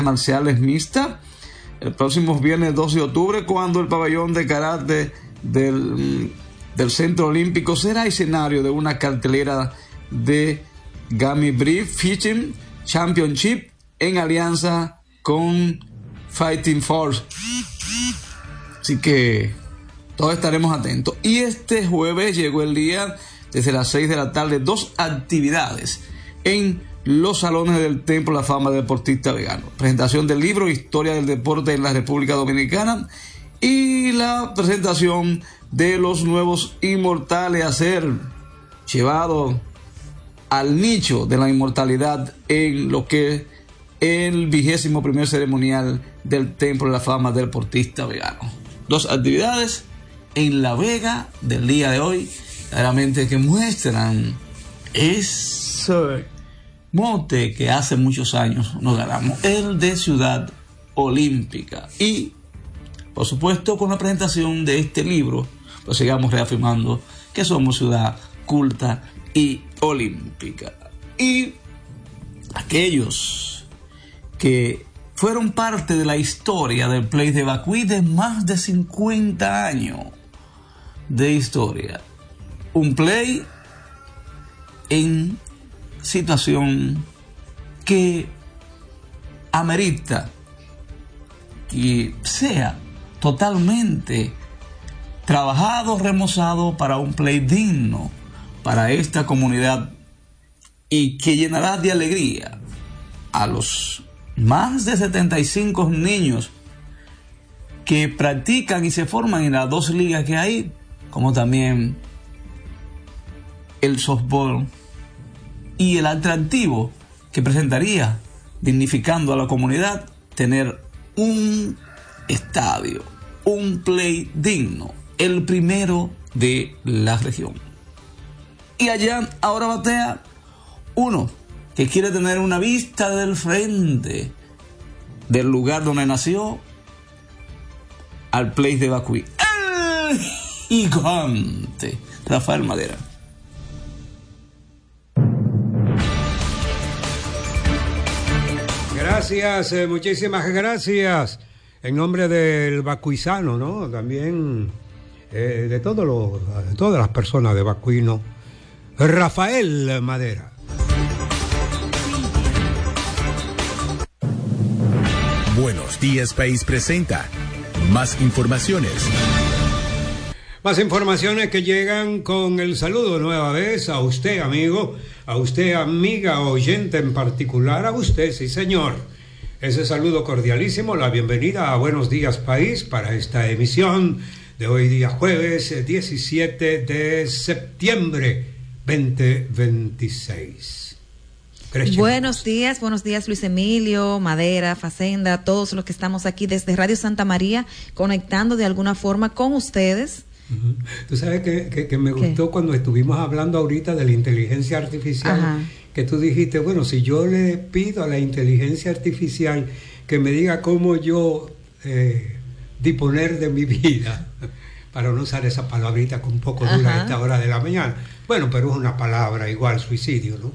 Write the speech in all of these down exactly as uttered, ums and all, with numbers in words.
marciales mixtas el próximo viernes doce de octubre, cuando el pabellón de karate del, del Centro Olímpico será escenario de una cartelera de Gummy Brief Fishing Championship en alianza con Fighting Force. Así que todos estaremos atentos. Y este jueves llegó el día, desde las seis de la tarde, dos actividades en los salones del Templo de la Fama del Deportista Vegano. Presentación del libro Historia del Deporte en la República Dominicana y la presentación de los nuevos inmortales a ser llevado al nicho de la inmortalidad en lo que es el vigésimo primer ceremonial del Templo de la Fama del Deportista Vegano. Dos actividades en La Vega del día de hoy, claramente que muestran ese mote que hace muchos años nos ganamos, el de Ciudad Olímpica. Y por supuesto, con la presentación de este libro, pues sigamos reafirmando que somos ciudad culta y olímpica. Y aquellos que fueron parte de la historia del Play de Bacuy, de más de cincuenta años de historia, un Play en situación que amerita que sea totalmente trabajado, remozado para un Play digno para esta comunidad y que llenará de alegría a los más de setenta y cinco niños que practican y se forman en las dos ligas que hay, como también el softball y el atractivo que presentaría, dignificando a la comunidad, tener un estadio, un Play digno, el primero de la región. Y allá ahora batea uno que quiere tener una vista del frente del lugar donde nació al Play de Bacuy, el gigante Rafael Madera. Gracias, eh, muchísimas gracias. En nombre del bacuizano, ¿no? También eh, de, todo lo, de todas las personas de Bacuy, ¿no? Rafael Madera. Buenos Días País presenta más informaciones. Más informaciones que llegan con el saludo nueva vez a usted, amigo, a usted, amiga, oyente en particular, a usted, sí señor. Ese saludo cordialísimo, la bienvenida a Buenos Días País para esta emisión de hoy día jueves diecisiete de septiembre veinte veintiséis. Buenos días, buenos días Luis Emilio, Madera, Facenda, todos los que estamos aquí desde Radio Santa María, conectando de alguna forma con ustedes. Uh-huh. Tú sabes que, que, que me gustó ¿Qué? Cuando estuvimos hablando ahorita de la inteligencia artificial. Ajá. Que tú dijiste, bueno, si yo le pido a la inteligencia artificial que me diga cómo yo eh, disponer de mi vida, para no usar esa palabrita que un poco dura a esta hora de la mañana, bueno, pero es una palabra igual, suicidio, ¿no?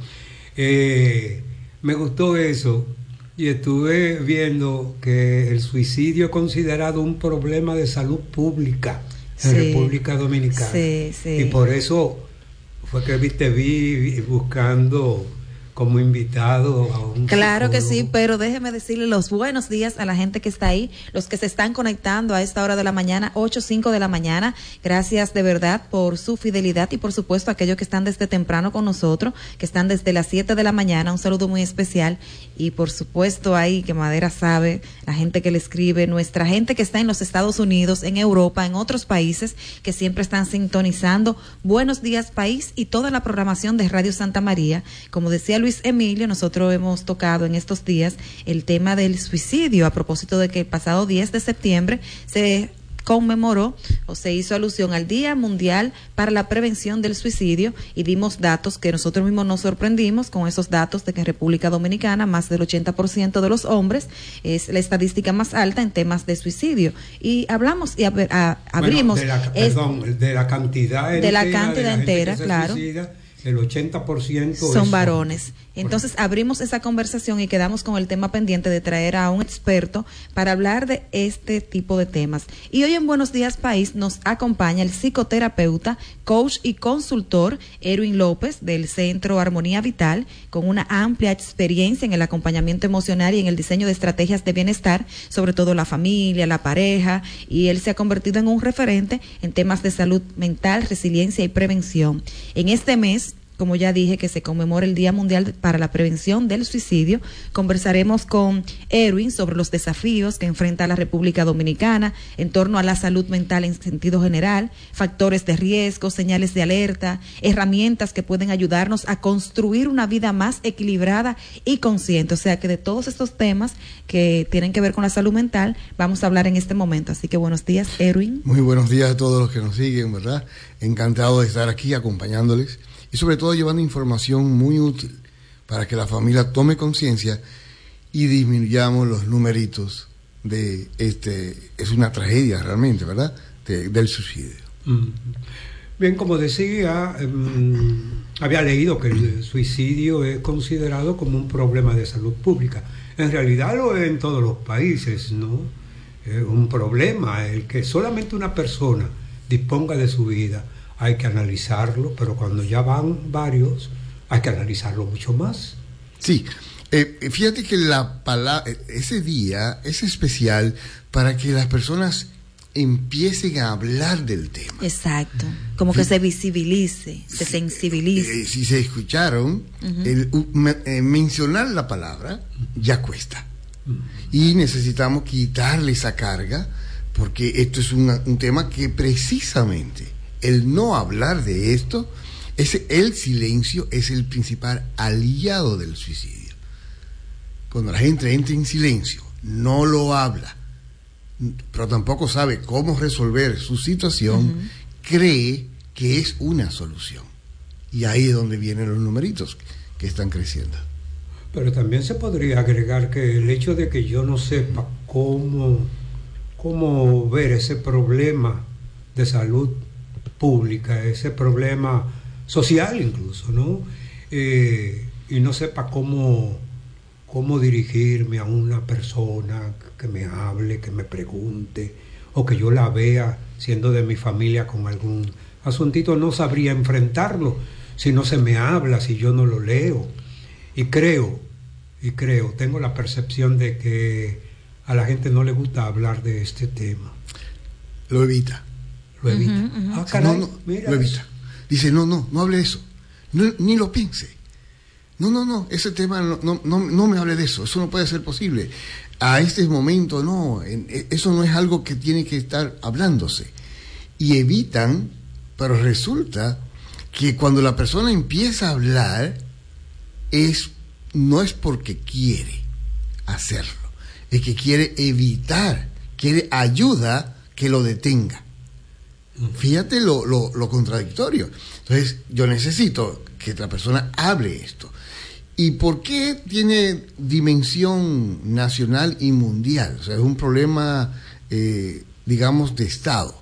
Eh, me gustó eso y estuve viendo que el suicidio es considerado un problema de salud pública en sí, República Dominicana. Sí, sí. Y por eso fue que te vi buscando como invitado a un Claro psicólogo. Que sí, pero déjeme decirle los buenos días a la gente que está ahí, los que se están conectando a esta hora de la mañana, ocho, cinco de la mañana. Gracias de verdad por su fidelidad y por supuesto a aquellos que están desde temprano con nosotros, que están desde las siete de la mañana, un saludo muy especial. Y por supuesto ahí que Madera sabe, la gente que le escribe, nuestra gente que está en los Estados Unidos, en Europa, en otros países, que siempre están sintonizando Buenos Días País y toda la programación de Radio Santa María. Como decía Luis Emilio, nosotros hemos tocado en estos días el tema del suicidio a propósito de que el pasado diez de septiembre se conmemoró o se hizo alusión al Día Mundial para la Prevención del Suicidio y dimos datos que nosotros mismos nos sorprendimos con esos datos de que en República Dominicana más del ochenta por ciento de los hombres es la estadística más alta en temas de suicidio y hablamos y a, a, abrimos bueno, de la, es, perdón, de la cantidad entera, de la cantidad de la entera, claro. Suicida, el ochenta por ciento son varones. Entonces abrimos esa conversación y quedamos con el tema pendiente de traer a un experto para hablar de este tipo de temas. Y hoy en Buenos Días País nos acompaña el psicoterapeuta, coach y consultor Erwin López del Centro Armonía Vital, con una amplia experiencia en el acompañamiento emocional y en el diseño de estrategias de bienestar, sobre todo la familia, la pareja, y él se ha convertido en un referente en temas de salud mental, resiliencia y prevención. En este mes, como ya dije, que se conmemora el Día Mundial para la Prevención del Suicidio, conversaremos con Erwin sobre los desafíos que enfrenta la República Dominicana en torno a la salud mental en sentido general, factores de riesgo, señales de alerta, herramientas que pueden ayudarnos a construir una vida más equilibrada y consciente. O sea que de todos estos temas que tienen que ver con la salud mental vamos a hablar en este momento. Así que buenos días, Erwin. Muy buenos días a todos los que nos siguen, ¿verdad? Encantado de estar aquí acompañándoles. Y sobre todo llevando información muy útil para que la familia tome conciencia y disminuyamos los numeritos de este, es una tragedia realmente, ¿verdad?, de, del suicidio. Mm. Bien, como decía, um, había leído que el suicidio es considerado como un problema de salud pública. En realidad lo es en todos los países, ¿no? Es un problema el que solamente una persona disponga de su vida. Hay que analizarlo, pero cuando ya van varios, hay que analizarlo mucho más. Sí, eh, fíjate que la palabra, ese día es especial para que las personas empiecen a hablar del tema. Exacto, como que sí, se visibilice, se sensibilice. Eh, si se escucharon, uh-huh. el, uh, eh, mencionar la palabra ya cuesta. Uh-huh. Y necesitamos quitarle esa carga, porque esto es una, un tema que precisamente el no hablar de esto, es el silencio es el principal aliado del suicidio. Cuando la gente entra en silencio, no lo habla, pero tampoco sabe cómo resolver su situación, uh-huh. cree que es una solución. Y ahí es donde vienen los numeritos que están creciendo. Pero también se podría agregar que el hecho de que yo no sepa cómo, cómo ver ese problema de salud pública, ese problema social incluso, ¿no? Eh, y no sepa cómo, cómo dirigirme a una persona que me hable, que me pregunte, o que yo la vea siendo de mi familia con algún asuntito, no sabría enfrentarlo si no se me habla, si yo no lo leo. Y creo, y creo, tengo la percepción de que a la gente no le gusta hablar de este tema. Lo evita. Lo evita. Uh-huh, uh-huh. Ah, caray, no, no, mira lo evita. Eso. Dice, no, no, no hable de eso. No, ni lo piense. No, no, no, ese tema no, no, no, no me hable de eso. Eso no puede ser posible. A este momento, no. En, eso no es algo que tiene que estar hablándose. Y evitan, pero resulta que cuando la persona empieza a hablar, es, no es porque quiere hacerlo. Es que quiere evitar, quiere ayuda que lo detenga. Fíjate lo, lo, lo contradictorio. Entonces, yo necesito que la persona hable esto. ¿Y por qué tiene dimensión nacional y mundial? O sea, es un problema, eh, digamos, de Estado.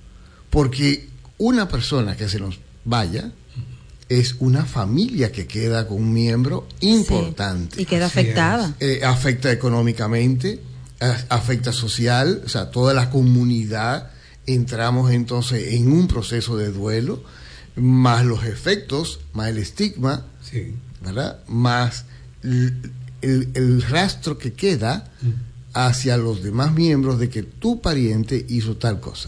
Porque una persona que se nos vaya es una familia que queda con un miembro importante. Sí, y queda afectada. Eh, afecta económicamente, afecta social, o sea, toda la comunidad. Entramos entonces en un proceso de duelo, más los efectos, más el estigma, sí. ¿verdad? Más el, el, el rastro que queda mm. hacia los demás miembros de que tu pariente hizo tal cosa.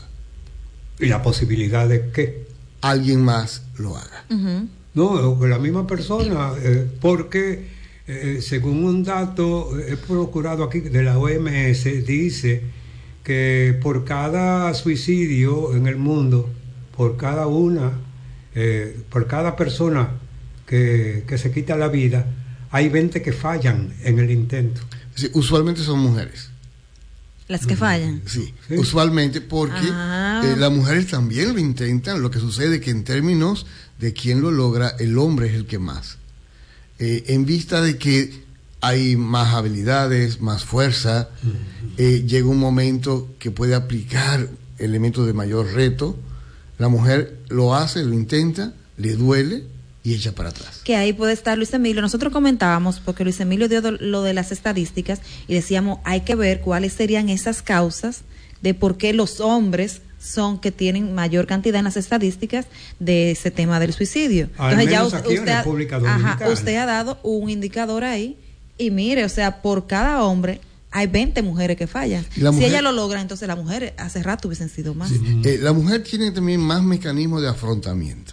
Y la posibilidad de que alguien más lo haga. Uh-huh. No, la misma persona, eh, porque eh, según un dato he procurado aquí de la O M S, dice que por cada suicidio en el mundo, por cada una, eh, por cada persona que, que se quita la vida, hay veinte que fallan en el intento. Sí, usualmente son mujeres. Las que fallan. Sí, sí. Usualmente porque eh, las mujeres también lo intentan. Lo que sucede es que en términos de quién lo logra, el hombre es el que más. Eh, en vista de que hay más habilidades, más fuerza, uh-huh. eh, llega un momento que puede aplicar elementos de mayor reto. La mujer lo hace, lo intenta, le duele y echa para atrás. Que ahí puede estar Luis Emilio. Nosotros comentábamos, porque Luis Emilio dio lo de las estadísticas y decíamos, hay que ver cuáles serían esas causas de por qué los hombres son que tienen mayor cantidad en las estadísticas de ese tema del suicidio. Al Entonces menos ya aquí usted, en República Dominicana. ajá, usted ha dado un indicador ahí y mire, o sea, por cada hombre hay veinte mujeres que fallan. Mujer, si ella lo logra, entonces las mujeres hace rato hubiesen sido más. Sí, eh, la mujer tiene también más mecanismos de afrontamiento.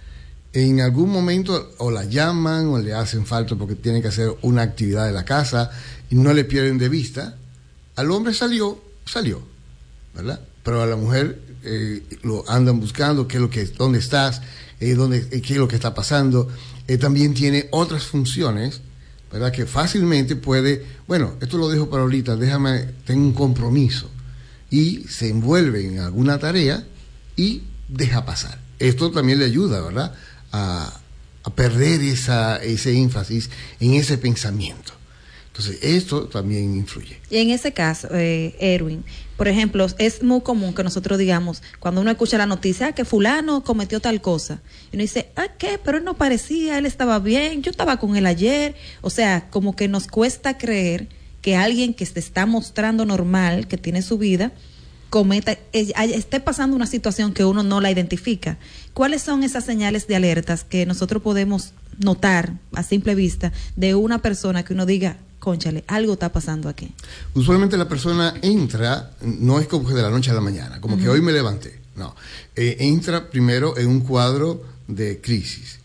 En algún momento o la llaman o le hacen falta porque tiene que hacer una actividad de la casa y no le pierden de vista. Al hombre salió, salió, ¿verdad? Pero a la mujer eh, lo andan buscando, qué es lo que, dónde estás, eh, dónde, eh, qué es lo que está pasando. Eh, también tiene otras funciones, ¿verdad? Que fácilmente puede, bueno, esto lo dejo para ahorita, déjame, tengo un compromiso. Y se envuelve en alguna tarea y deja pasar. Esto también le ayuda, ¿verdad? A, a perder esa, ese énfasis en ese pensamiento. Entonces, esto también influye. Y en ese caso, eh, Erwin, por ejemplo, es muy común que nosotros digamos, cuando uno escucha la noticia, ah, que fulano cometió tal cosa, y uno dice, ah, ¿qué? Pero él no parecía, él estaba bien, yo estaba con él ayer. O sea, como que nos cuesta creer que alguien que se está mostrando normal, que tiene su vida, cometa, esté pasando una situación que uno no la identifica. ¿Cuáles son esas señales de alertas que nosotros podemos notar a simple vista de una persona que uno diga, cónchale, algo está pasando aquí? Usualmente la persona entra, no es como que de la noche a la mañana, como uh-huh. que hoy me levanté, no. Eh, entra primero en un cuadro de crisis.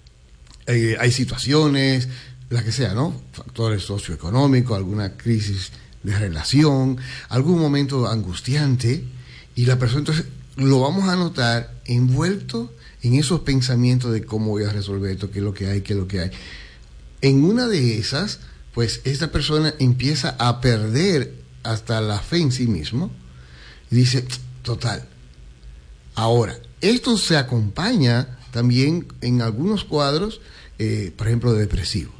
Eh, hay situaciones, las que sea, ¿no? Factores socioeconómicos, alguna crisis de relación, algún momento angustiante, y la persona entonces lo vamos a notar envuelto en esos pensamientos de cómo voy a resolver esto, qué es lo que hay, qué es lo que hay. En una de esas, pues esta persona empieza a perder hasta la fe en sí mismo y dice, total. Ahora, esto se acompaña también en algunos cuadros, eh, por ejemplo, de depresivo.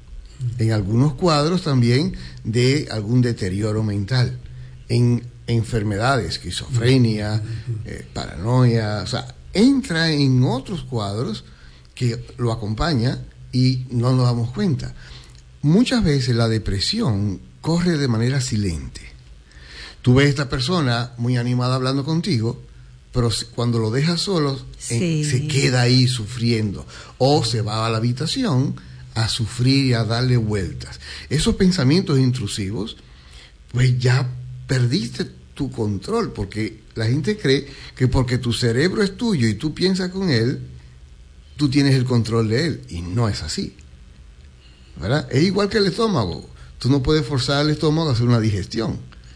En algunos cuadros también de algún deterioro mental, en enfermedades, esquizofrenia, eh, paranoia, o sea, entra en otros cuadros que lo acompaña y no nos damos cuenta. Muchas veces la depresión corre de manera silente. Tú ves a esta persona muy animada hablando contigo, pero cuando lo dejas solo, sí. eh, se queda ahí sufriendo, o se va a la habitación a sufrir y a darle vueltas. Esos pensamientos intrusivos, pues ya perdiste tu control, porque la gente cree que porque tu cerebro es tuyo y tú piensas con él, tú tienes el control de él, y no es así, ¿verdad? Es igual que el estómago. Tú no puedes forzar al estómago a hacer una digestión.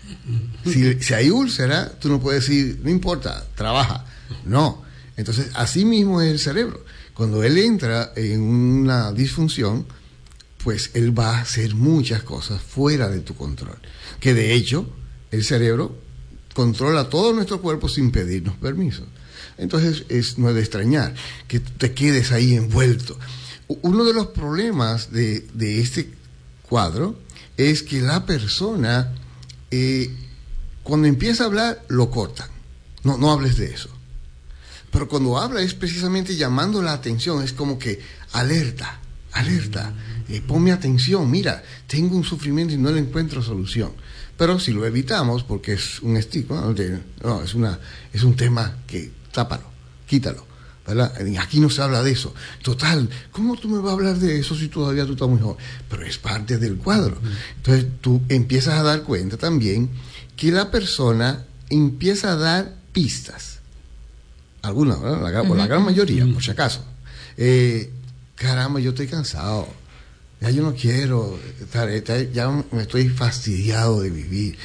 Si, si hay úlcera, tú no puedes decir, no importa, trabaja. No. Entonces, así mismo es el cerebro. Cuando él entra en una disfunción, pues él va a hacer muchas cosas fuera de tu control. Que de hecho, el cerebro controla todo nuestro cuerpo sin pedirnos permiso. Entonces, es, no es de extrañar que te quedes ahí envuelto. Uno de los problemas de, de este cuadro es que la persona, eh, cuando empieza a hablar, lo cortan. No, no hables de eso. Pero cuando habla es precisamente llamando la atención, es como que alerta, alerta, eh, ponme atención, mira, tengo un sufrimiento y no le encuentro solución. Pero si lo evitamos, porque es un estigma, no, no es, una, es un tema que tápalo, quítalo, ¿verdad? Aquí no se habla de eso. Total, ¿cómo tú me vas a hablar de eso si todavía tú estás muy joven? Pero es parte del cuadro. Entonces tú empiezas a dar cuenta también que la persona empieza a dar pistas. Algunas, ¿verdad? La, uh-huh. la gran mayoría, uh-huh. por si acaso. Eh, caramba, yo estoy cansado. Ya yo no quiero estar, estar, ya me estoy fastidiado de vivir.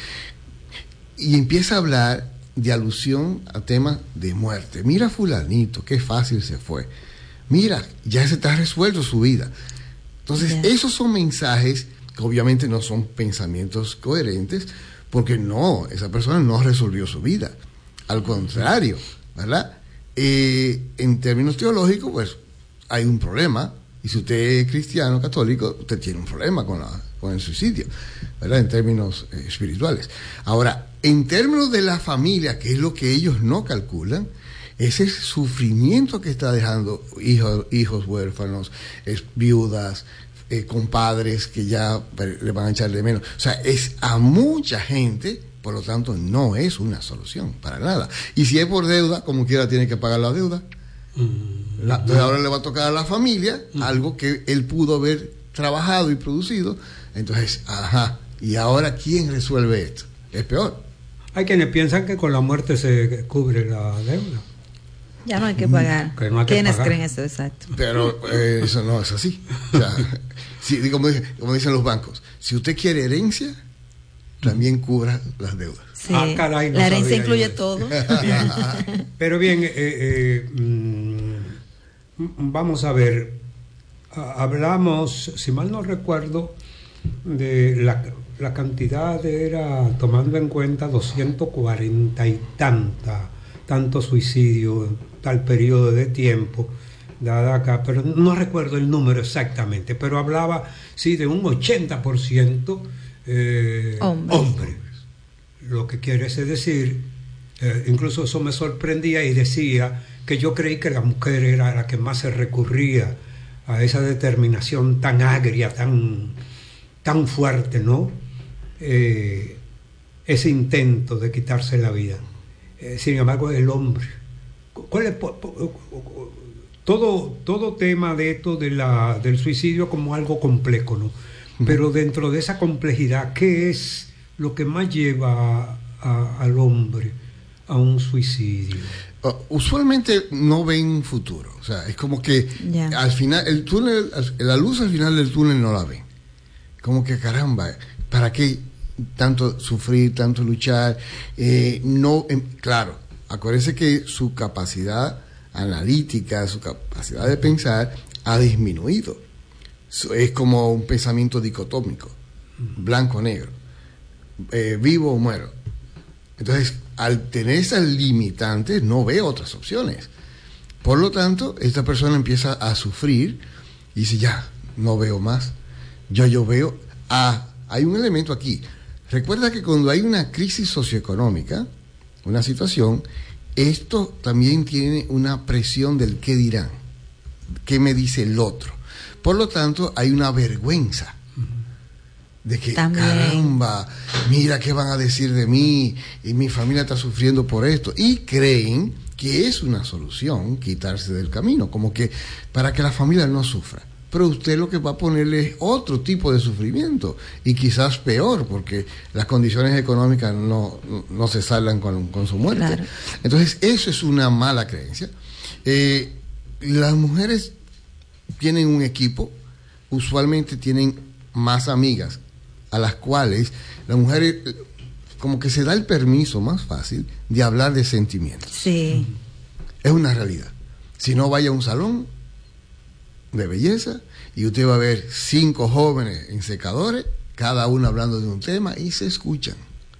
Y empieza a hablar de alusión a temas de muerte. Mira fulanito, qué fácil se fue. Mira, ya se está resuelto su vida. Entonces, yeah. esos son mensajes que obviamente no son pensamientos coherentes, porque no, esa persona no resolvió su vida. Al contrario, ¿verdad? Eh, en términos teológicos, pues hay un problema, y si usted es cristiano, católico, usted tiene un problema con, la, con el suicidio, ¿verdad? En términos eh, espirituales. Ahora, en términos de la familia, que es lo que ellos no calculan, ese sufrimiento que está dejando hijos, hijos huérfanos, es, viudas, eh, compadres que ya le van a echar de menos. O sea, es a mucha gente, por lo tanto, no es una solución para nada. Y si es por deuda, como quiera tiene que pagar la deuda. Mm. La, entonces ahora le va a tocar a la familia mm. algo que él pudo haber trabajado y producido. Entonces, ajá, ¿y ahora quién resuelve esto? Es peor. Hay quienes piensan que con la muerte se cubre la deuda. Ya no hay que pagar. Que no hay que ¿Quiénes pagar? creen eso? Exacto. Pero eh, eso no es así. O sea, si, como, como dicen los bancos, si usted quiere herencia, también cubra las deudas. Sí, ah, caray, no la herencia incluye yo. todo. Bien. Pero bien, eh, eh, mm, vamos a ver. Hablamos, si mal no recuerdo, de la, la cantidad era, tomando en cuenta doscientos cuarenta y tanta, tanto suicidio en tal periodo de tiempo, dada acá, pero no recuerdo el número exactamente, pero hablaba, sí, de un ochenta por ciento eh, hombres. hombres. Lo que quiere decir, eh, incluso eso me sorprendía y decía que yo creí que la mujer era la que más se recurría a esa determinación tan agria, tan, tan fuerte, ¿no? Eh, ese intento de quitarse la vida. Eh, sin embargo, el hombre. ¿Cuál es, po, po, todo, todo tema de esto de la, del suicidio como algo complejo, ¿no? Pero dentro de esa complejidad, ¿qué es lo que más lleva a, a, al hombre a un suicidio? Uh, usualmente no ven futuro, o sea, es como que yeah. al final, el túnel, la luz al final del túnel no la ven. Como que caramba, ¿para qué tanto sufrir, tanto luchar? Eh, no, eh, claro, acuérdense que su capacidad analítica, su capacidad de pensar ha disminuido. Es como un pensamiento dicotómico, blanco-negro, eh, vivo o muero. Entonces, al tener esas limitantes, no ve otras opciones. Por lo tanto, esta persona empieza a sufrir y dice, ya, no veo más. Yo, yo veo, ah, hay un elemento aquí. Recuerda que cuando hay una crisis socioeconómica, una situación, esto también tiene una presión del qué dirán, qué me dice el otro. Por lo tanto, hay una vergüenza de que, también. Caramba, mira qué van a decir de mí, y mi familia está sufriendo por esto, y creen que es una solución quitarse del camino, como que para que la familia no sufra. Pero usted lo que va a ponerle es otro tipo de sufrimiento, y quizás peor, porque las condiciones económicas no, no se saldan con, con su muerte. Claro. Entonces, eso es una mala creencia. Eh, las mujeres tienen un equipo, usualmente tienen más amigas, a las cuales la mujer como que se da el permiso más fácil de hablar de sentimientos. Sí. Es una realidad. Si no, vaya a un salón de belleza y usted va a ver cinco jóvenes en secadores, cada uno hablando de un tema, y se escuchan.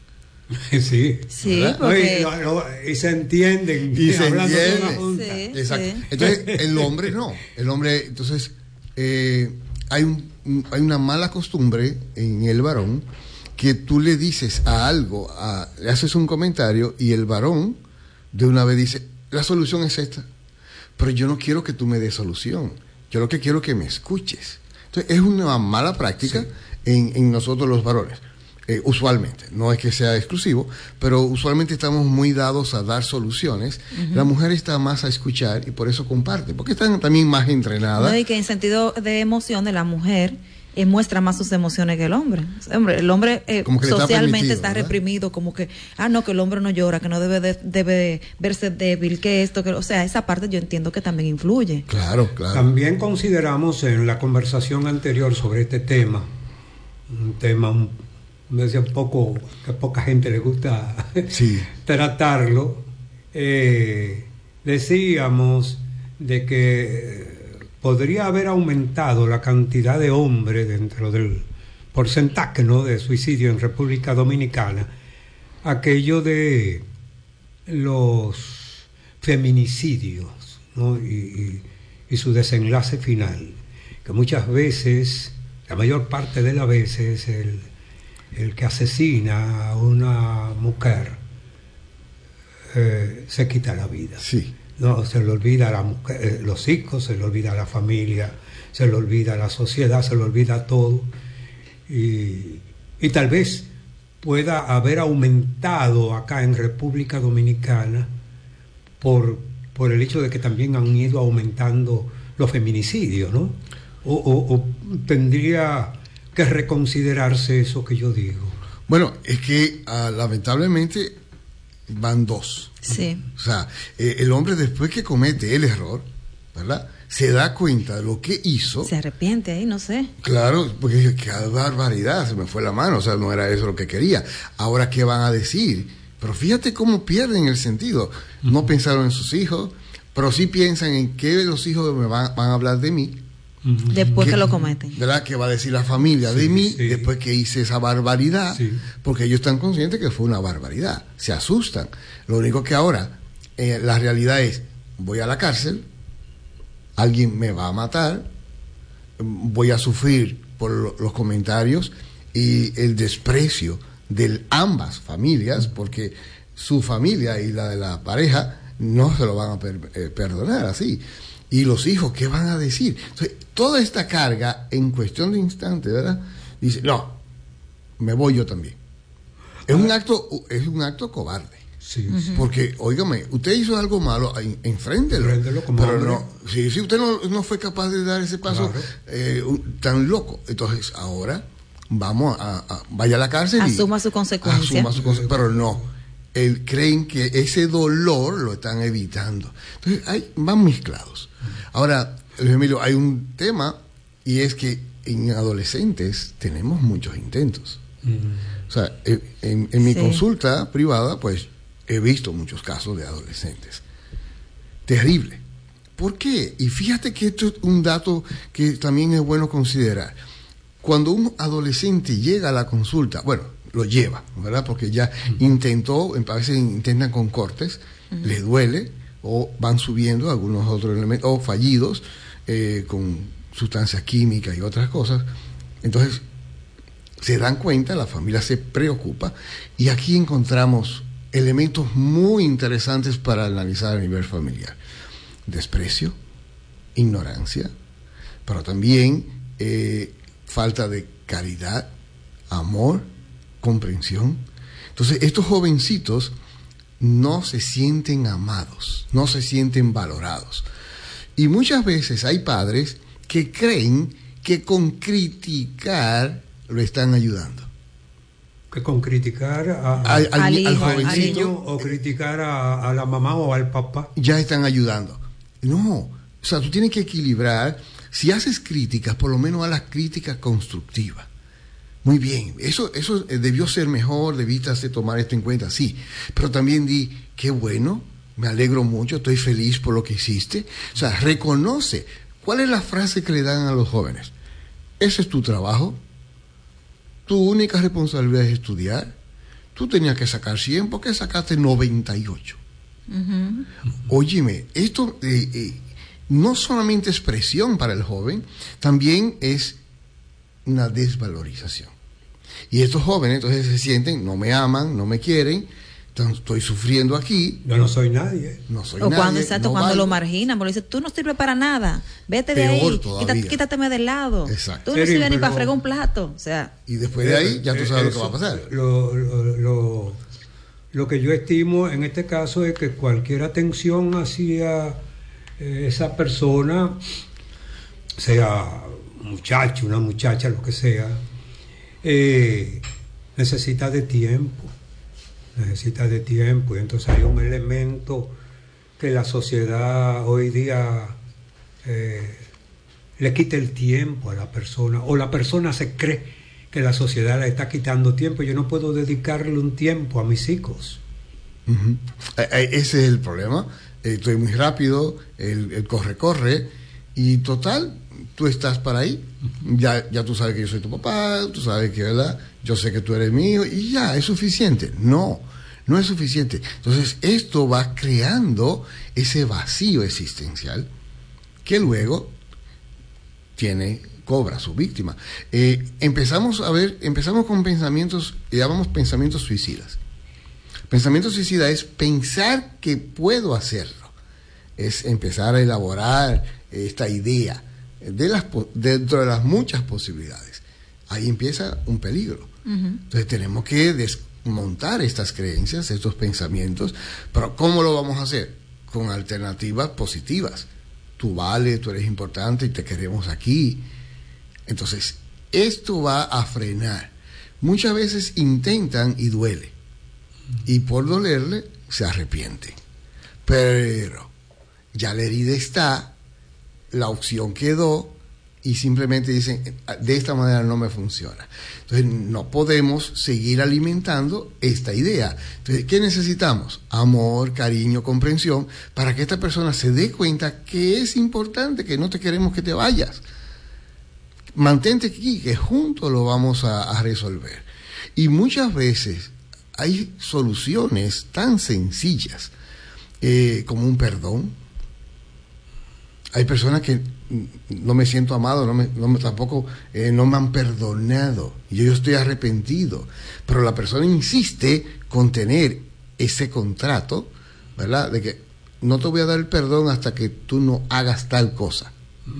Sí, sí, porque... no, no, y se entienden y se entienden. Sí, exacto. Sí. Entonces el hombre no, el hombre, entonces eh, hay un hay una mala costumbre en el varón que tú le dices a algo, a, le haces un comentario y el varón de una vez dice, la solución es esta, pero yo no quiero que tú me des solución, yo lo que quiero es que me escuches. Entonces es una mala práctica sí. en, en nosotros los varones. Eh, usualmente, no es que sea exclusivo, pero usualmente estamos muy dados a dar soluciones. Uh-huh. La mujer está más a escuchar y por eso comparte, porque están también más entrenadas. No, y que en sentido de emociones, la mujer eh, muestra más sus emociones que el hombre. Hombre, el hombre eh, socialmente está, está reprimido, como que, ah, no, que el hombre no llora, que no debe de, debe verse débil, que esto, que, o sea, esa parte yo entiendo que también influye. Claro, claro. También consideramos en la conversación anterior sobre este tema, un tema un me decía un poco que a poca gente le gusta sí. tratarlo, eh, decíamos de que podría haber aumentado la cantidad de hombres dentro del porcentaje, ¿no?, de suicidio en República Dominicana, aquello de los feminicidios, ¿no?, y, y, y su desenlace final, que muchas veces, la mayor parte de las veces, el el que asesina a una mujer eh, se quita la vida. Sí. No, se le olvida a la mujer, eh, los hijos, se le olvida a la familia, se le olvida a la sociedad, se le olvida todo. Y, y tal vez pueda haber aumentado acá en República Dominicana por, por el hecho de que también han ido aumentando los feminicidios, ¿no? O, o, o tendría que reconsiderarse eso que yo digo. Bueno, es que uh, lamentablemente van dos. Sí. O sea, eh, el hombre después que comete el error, ¿verdad?, se da cuenta de lo que hizo. Se arrepiente ahí, no sé. Claro, porque qué barbaridad, se me fue la mano, o sea, no era eso lo que quería. Ahora, ¿qué van a decir? Pero fíjate cómo pierden el sentido. No pensaron en sus hijos, pero sí piensan en qué los hijos me van, van a hablar de mí. Después que, que lo cometen. ¿Verdad? ¿Qué va a decir la familia de sí, mí sí. después que hice esa barbaridad? Sí. Porque ellos están conscientes que fue una barbaridad. Se asustan. Lo único que ahora, eh, la realidad es, voy a la cárcel, alguien me va a matar, voy a sufrir por lo, los comentarios y el desprecio de ambas familias, porque su familia y la de la pareja no se lo van a per, eh, perdonar así. Y los hijos, ¿qué van a decir? Entonces, toda esta carga, en cuestión de instantes, ¿verdad?, dice, no, me voy yo también. Es un acto, es un acto cobarde. Sí, uh-huh. sí. Porque, óigame, usted hizo algo malo, en, enfréntelo. Enfréntelo como pero hombre. no, si, si usted no, no fue capaz de dar ese paso, Claro. eh, un, tan loco, entonces ahora vamos a, a vaya a la cárcel asuma y su consecuencia. asuma su consecuencia, pero no. El, creen que ese dolor lo están evitando. Entonces, hay, van mezclados. Ahora, Luis Emilio, hay un tema, y es que en adolescentes tenemos muchos intentos. Mm. O sea, en, en mi sí. consulta privada, pues, he visto muchos casos de adolescentes. Terrible. ¿Por qué? Y fíjate que esto es un dato que también es bueno considerar. Cuando un adolescente llega a la consulta, bueno, lo lleva, ¿verdad? Porque ya uh-huh. intentó, a veces intentan con cortes, uh-huh. les duele, o van subiendo algunos otros elementos, o fallidos, eh, con sustancias químicas y otras cosas. Entonces, se dan cuenta, la familia se preocupa, y aquí encontramos elementos muy interesantes para analizar a nivel familiar. Desprecio, ignorancia, pero también eh, falta de caridad, amor, comprensión. Entonces, estos jovencitos no se sienten amados, no se sienten valorados. Y muchas veces hay padres que creen que con criticar lo están ayudando. Que con criticar a, al, al, al, al jovencito al niño, o criticar a, a la mamá o al papá, ya están ayudando. No, o sea, tú tienes que equilibrar. Si haces críticas, por lo menos haz las críticas constructivas. Muy bien, eso, eso debió ser mejor, debiste tomar esto en cuenta, sí. Pero también di, qué bueno, me alegro mucho, estoy feliz por lo que hiciste. O sea, reconoce. ¿Cuál es la frase que le dan a los jóvenes? Ese es tu trabajo. Tu única responsabilidad es estudiar. Tú tenías que sacar cien, ¿por qué sacaste noventa y ocho? Uh-huh. Óyeme, esto eh, eh, no solamente es presión para el joven, también es una desvalorización. Y estos jóvenes entonces se sienten, no me aman, no me quieren, estoy sufriendo aquí. Yo no soy nadie. No soy o nadie. Cuando, exacto, no cuando valgo. Lo marginan, porque dice, tú no sirves para nada, vete de Peor ahí, todavía. quítateme del lado. Exacto. Tú no sirves pero, ni para fregar un plato. O sea, y después de ahí ya tú sabes eso, lo que va a pasar. Lo, lo, lo, lo que yo estimo en este caso es que cualquier atención hacia eh, esa persona, sea un muchacho, una muchacha, lo que sea, eh, necesita de tiempo. necesita de tiempo, y entonces hay un elemento que la sociedad hoy día eh, le quita el tiempo a la persona, o la persona se cree que la sociedad le está quitando tiempo. Yo no puedo dedicarle un tiempo a mis hijos. Uh-huh. Ese es el problema. Estoy muy rápido, el, el corre corre, y total, tú estás para ahí. Uh-huh. ya, ya tú sabes que yo soy tu papá, tú sabes que, ¿verdad?, yo sé que tú eres mío, y ya, es suficiente. No, no es suficiente. Entonces, esto va creando ese vacío existencial que luego tiene, cobra su víctima. Eh, empezamos a ver, empezamos con pensamientos, llamamos pensamientos suicidas. Pensamiento suicida es pensar que puedo hacerlo, es empezar a elaborar esta idea de las, dentro de las muchas posibilidades. Ahí empieza un peligro. Uh-huh. Entonces tenemos que desmontar estas creencias, estos pensamientos, pero ¿cómo lo vamos a hacer? Con alternativas positivas. Tú vales, tú eres importante y te queremos aquí. Entonces, esto va a frenar. Muchas veces intentan y duele. Y por dolerle, se arrepienten. Pero ya la herida está, la opción quedó, y simplemente dicen, de esta manera no me funciona. Entonces, no podemos seguir alimentando esta idea. Entonces, ¿qué necesitamos? Amor, cariño, comprensión, para que esta persona se dé cuenta que es importante, que no te queremos que te vayas. Mantente aquí, que juntos lo vamos a, a resolver. Y muchas veces hay soluciones tan sencillas eh, como un perdón. Hay personas que no me siento amado, no me, no me, tampoco eh, no me han perdonado, y yo, yo estoy arrepentido, pero la persona insiste con tener ese contrato, ¿verdad? De que no te voy a dar el perdón hasta que tú no hagas tal cosa.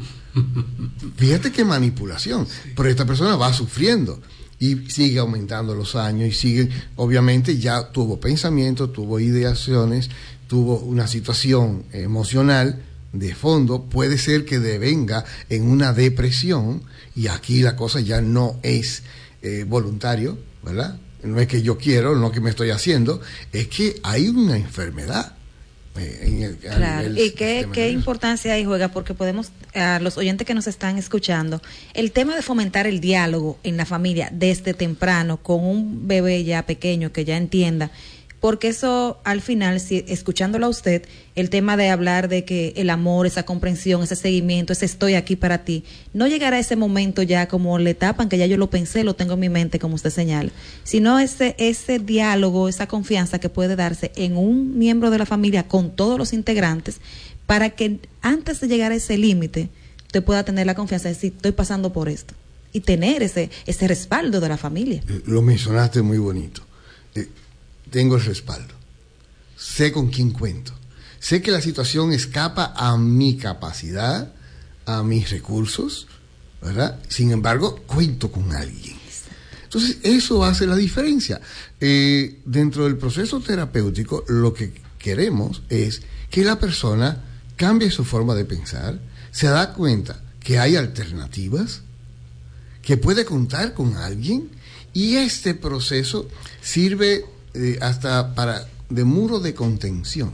Fíjate qué manipulación, pero esta persona va sufriendo y sigue aumentando los años y sigue, obviamente ya tuvo pensamientos, tuvo ideaciones, tuvo una situación emocional de fondo, puede ser que devenga en una depresión, y aquí la cosa ya no es eh, voluntario, ¿verdad? No es que yo quiero, no que me estoy haciendo, es que hay una enfermedad. Eh, en el, claro, y qué, qué importancia ahí juega, porque podemos, a los oyentes que nos están escuchando, el tema de fomentar el diálogo en la familia desde temprano, con un bebé ya pequeño que ya entienda, porque eso al final, si escuchándolo a usted, el tema de hablar de que el amor, esa comprensión, ese seguimiento, ese estoy aquí para ti, no llegará a ese momento ya como le tapan, que ya yo lo pensé, lo tengo en mi mente, como usted señala, sino ese, ese diálogo, esa confianza que puede darse en un miembro de la familia con todos los integrantes, para que antes de llegar a ese límite, usted pueda tener la confianza de decir, estoy pasando por esto, y tener ese, ese respaldo de la familia. Lo mencionaste muy bonito. Eh, Tengo el respaldo, sé con quién cuento, sé que la situación escapa a mi capacidad, a mis recursos, ¿verdad? Sin embargo, cuento con alguien. Entonces, eso hace la diferencia. Eh, dentro del proceso terapéutico, lo que queremos es que la persona cambie su forma de pensar, se da cuenta que hay alternativas, que puede contar con alguien, y este proceso sirve Eh, hasta para de muro de contención.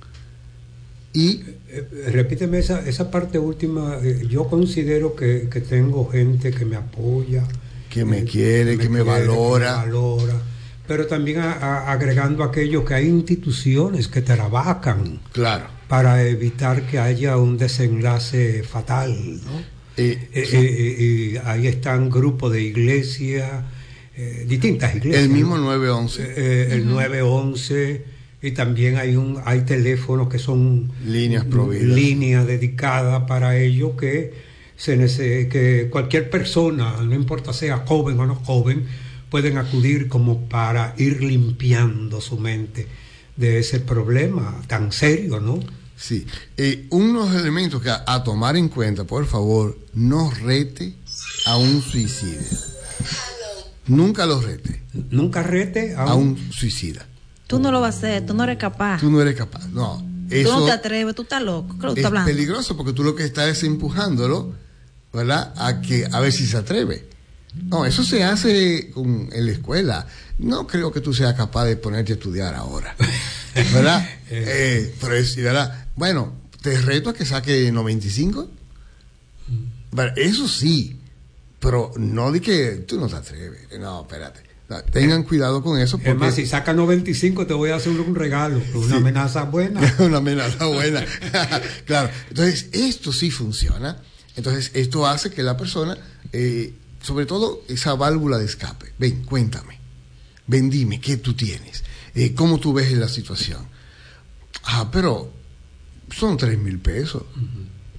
Y eh, eh, repíteme esa, esa parte última. eh, yo considero que, que tengo gente que me apoya, que me eh, quiere, que, me, que, me quiere valora. que me valora, pero también a, a, agregando aquello que hay instituciones que trabajan, claro, para evitar que haya un desenlace fatal, ¿no? Eh, eh, sí. eh, eh, ahí están grupos de iglesia, Eh, distintas iglesias, el mismo nueve once, eh, el uh-huh. nueve once, y también hay un hay teléfonos que son líneas prohibidas, líneas dedicadas para ello, que se nece- que cualquier persona, no importa sea joven o no joven, pueden acudir como para ir limpiando su mente de ese problema tan serio, ¿no? Sí, eh, unos elementos que a, a tomar en cuenta, por favor, no rete a un suicidio. Nunca lo rete. Nunca rete a un, a un suicida. Tú no lo vas a hacer, tú no eres capaz. Tú no eres capaz, no. Eso tú no te atreves, tú estás loco. ¿Qué lo estás hablando? Es peligroso, porque tú lo que estás es empujándolo, ¿verdad? A que a ver si se atreve. No, eso se hace con, en la escuela. No creo que tú seas capaz de ponerte a estudiar ahora, ¿verdad? eh, pero es, ¿verdad? Bueno, te reto a que saque noventa y cinco. Pero eso sí. Pero no de que tú no te atreves. No, espérate. No, tengan cuidado con eso. Porque... Es más, si saca noventa y cinco te voy a hacer un regalo. Una sí. amenaza buena. Una amenaza buena. Claro. Entonces, esto sí funciona. Entonces, esto hace que la persona, eh, sobre todo esa válvula de escape. Ven, cuéntame. Ven, dime, ¿qué tú tienes? Eh, ¿Cómo tú ves la situación? Ah, pero son tres mil pesos. Uh-huh.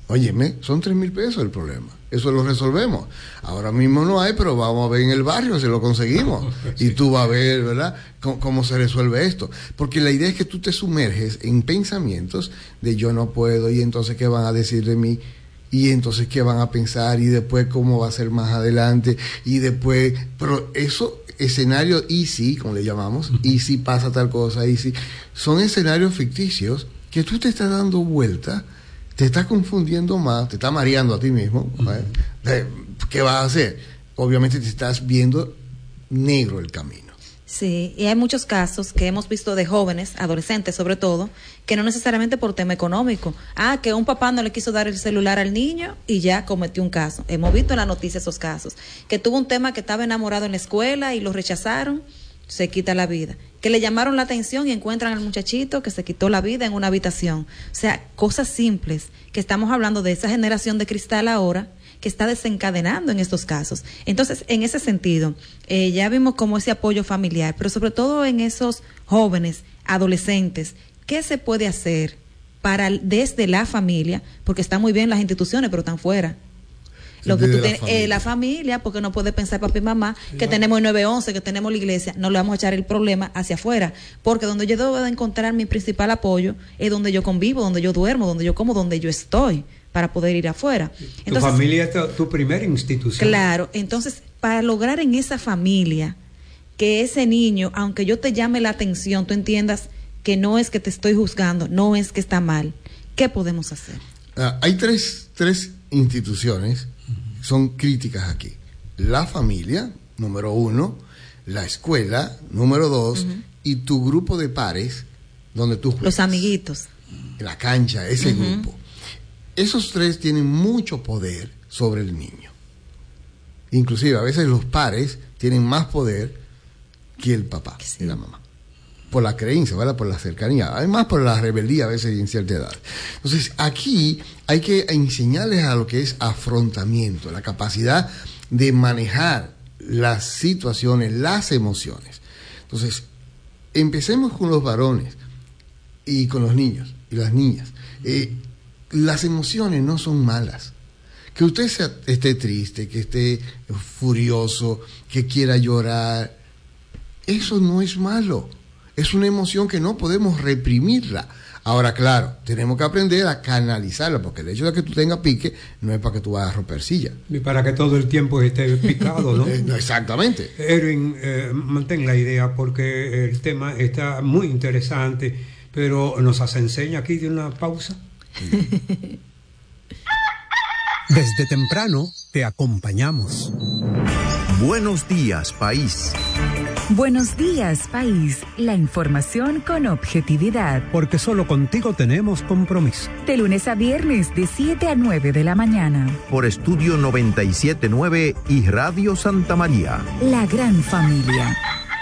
Óyeme, son tres mil pesos el problema. Eso lo resolvemos. Ahora mismo no hay, pero vamos a ver en el barrio si lo conseguimos. Sí. Y tú vas a ver, ¿verdad?, cómo, cómo se resuelve esto. Porque la idea es que tú te sumerges en pensamientos de yo no puedo, y entonces qué van a decir de mí, y entonces qué van a pensar, y después cómo va a ser más adelante, y después... Pero eso, escenario easy, como le llamamos, uh-huh. y si pasa tal cosa, y si... Son escenarios ficticios que tú te estás dando vuelta, te estás confundiendo más, te estás mareando a ti mismo. ¿Eh? ¿Qué vas a hacer? Obviamente te estás viendo negro el camino. Sí, y hay muchos casos que hemos visto de jóvenes, adolescentes sobre todo, que no necesariamente por tema económico. Ah, que un papá no le quiso dar el celular al niño y ya cometió un caso. Hemos visto en la noticia esos casos. Que tuvo un tema que estaba enamorado en la escuela y lo rechazaron, se quita la vida. Que le llamaron la atención y encuentran al muchachito que se quitó la vida en una habitación. O sea, cosas simples, que estamos hablando de esa generación de cristal ahora que está desencadenando en estos casos. Entonces, en ese sentido, eh, ya vimos como ese apoyo familiar, pero sobre todo en esos jóvenes, adolescentes, ¿qué se puede hacer para desde la familia? Porque están muy bien las instituciones, pero están fuera. Lo que tú tienes, la, eh, la familia, porque no puede pensar papá y mamá, que claro. tenemos el nueve once, que tenemos la iglesia, no le vamos a echar el problema hacia afuera, porque donde yo debo de encontrar mi principal apoyo es donde yo convivo, donde yo duermo, donde yo como, donde yo estoy, para poder ir afuera. Entonces, tu familia es tu, tu primera institución. Claro, entonces, para lograr en esa familia que ese niño, aunque yo te llame la atención, tú entiendas que no es que te estoy juzgando, no es que está mal, ¿qué podemos hacer? Uh, hay tres, tres instituciones son críticas aquí. La familia, número uno, la escuela, número dos, uh-huh. y tu grupo de pares donde tú juegas. Los amiguitos. La cancha, ese uh-huh. grupo. Esos tres tienen mucho poder sobre el niño. Inclusive a veces los pares tienen más poder que el papá sí. y la mamá. Por la creencia, ¿verdad? Por la cercanía, además por la rebeldía a veces en cierta edad. Entonces, aquí hay que enseñarles a lo que es afrontamiento, la capacidad de manejar las situaciones, las emociones. Entonces, empecemos con los varones y con los niños y las niñas. Eh, las emociones no son malas. Que usted sea, esté triste, que esté furioso, que quiera llorar, eso no es malo. Es una emoción que no podemos reprimirla. Ahora, claro, tenemos que aprender a canalizarla, porque el hecho de que tú tengas pique no es para que tú vayas a romper silla. Ni para que todo el tiempo esté picado, ¿no? Exactamente. Erwin, eh, mantén la idea, porque el tema está muy interesante, pero nos hace enseña aquí de una pausa. Desde temprano te acompañamos. Buenos días, país. Buenos días, país. La información con objetividad. Porque solo contigo tenemos compromiso. De lunes a viernes, de siete a nueve de la mañana. Por Estudio noventa y siete punto nueve y Radio Santa María. La gran familia.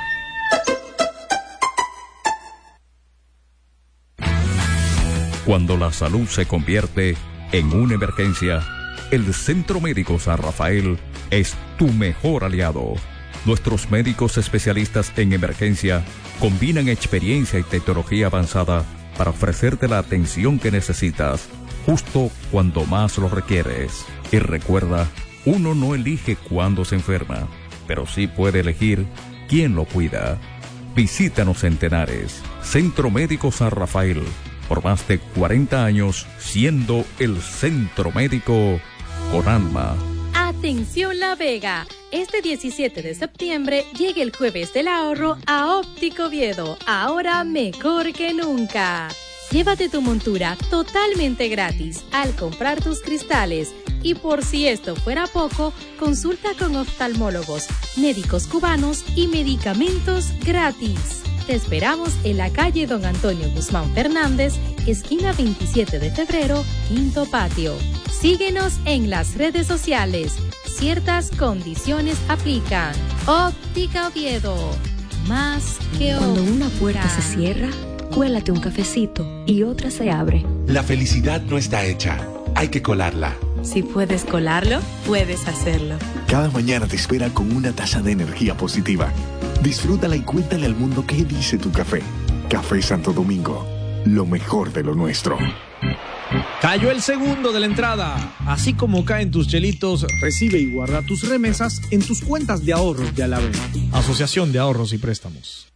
Cuando la salud se convierte en una emergencia, el Centro Médico San Rafael es tu mejor aliado. Nuestros médicos especialistas en emergencia combinan experiencia y tecnología avanzada para ofrecerte la atención que necesitas, justo cuando más lo requieres. Y recuerda, uno no elige cuándo se enferma, pero sí puede elegir quién lo cuida. Visítanos en Tenares, Centro Médico San Rafael, por más de cuarenta años siendo el centro médico con alma. Atención La Vega, este diecisiete de septiembre llega el Jueves del Ahorro a Óptico Oviedo, ahora mejor que nunca. Llévate tu montura totalmente gratis al comprar tus cristales. Y por si esto fuera poco, consulta con oftalmólogos, médicos cubanos y medicamentos gratis. Te esperamos en la calle Don Antonio Guzmán Fernández, esquina veintisiete de febrero, quinto patio. Síguenos en las redes sociales. Ciertas condiciones aplican. Óptica Oviedo. Más que obra. Cuando una puerta se cierra, cuélate un cafecito y otra se abre. La felicidad no está hecha. Hay que colarla. Si puedes colarlo, puedes hacerlo. Cada mañana te espera con una taza de energía positiva. Disfrútala y cuéntale al mundo qué dice tu café. Café Santo Domingo, lo mejor de lo nuestro. Cayó el segundo de la entrada. Así como caen tus chelitos, recibe y guarda tus remesas en tus cuentas de ahorros de Alavés. Asociación de Ahorros y Préstamos.